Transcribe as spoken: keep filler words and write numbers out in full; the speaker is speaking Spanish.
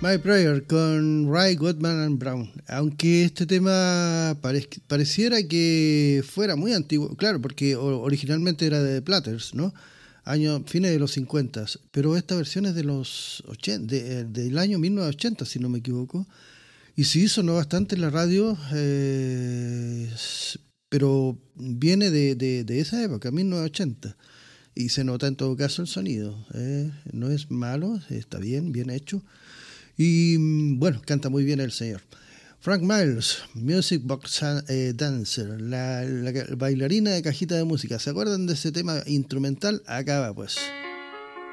My Prayer con Ray Goodman and Brown. Aunque este tema pare- pareciera que fuera muy antiguo, claro, porque o- originalmente era de The Platters, ¿no? Año, fines de los cincuenta, pero esta versión es de los ochenta, de- del año mil novecientos ochenta, si no me equivoco. Y sí sonó bastante en la radio, eh, s- pero viene de, de- de esa época, mil novecientos ochenta. Y se nota en todo caso el sonido. eh, No es malo, está bien, bien hecho. Y mm, bueno, canta muy bien el señor. Frank Miles, Music Box eh, Dancer, la, la bailarina de cajita de música. ¿Se acuerdan de ese tema instrumental? Acaba pues.